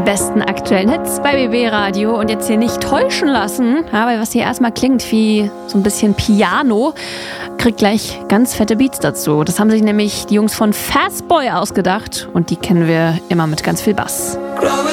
besten aktuellen Hits bei BB Radio und jetzt hier nicht täuschen lassen, ja, weil was hier erstmal klingt wie so ein bisschen Piano, kriegt gleich ganz fette Beats dazu. Das haben sich nämlich die Jungs von Fastboy ausgedacht und die kennen wir immer mit ganz viel Bass.